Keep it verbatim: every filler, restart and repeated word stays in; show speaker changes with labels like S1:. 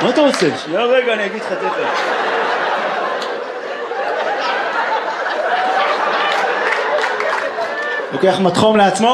S1: מה אתה רוצה?
S2: שנייה רגע, אני אגיד לך תכף.
S1: לוקח מתחום לעצמו?